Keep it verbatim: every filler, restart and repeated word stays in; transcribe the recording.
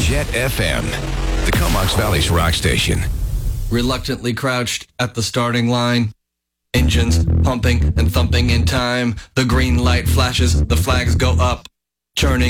Jet F M, the Comox Valley's rock station. Reluctantly crouched at the starting line. Engines pumping and thumping in time. The green light flashes, the flags go up. Churning